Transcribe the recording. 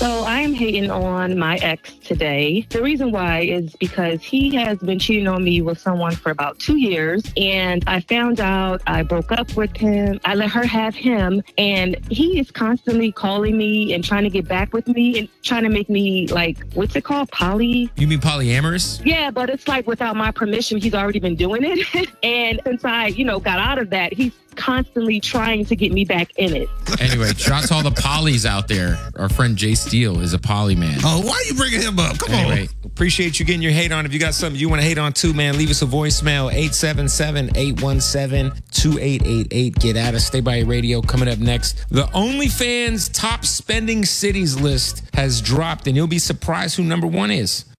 So I am hating on my ex today. The reason why is because he has been cheating on me with someone for about 2 years. And I found out, I broke up with him. I let her have him. And he is constantly calling me and trying to get back with me and trying to make me like, what's it called? You mean polyamorous? Yeah, but it's like without my permission, he's already been doing it. And since I, got out of that, he's constantly trying to get me back in it. Anyway, shouts to all the polys out there. Our friend Jay Steele is a poly man. Oh, why are you bringing him up? Come on. Appreciate you getting your hate on. If you got something you want to hate on too, man, leave us a voicemail, 877-817-2888. Get at us. Stay by your radio. Coming up next, the OnlyFans top spending cities list has dropped, and you'll be surprised who number one is.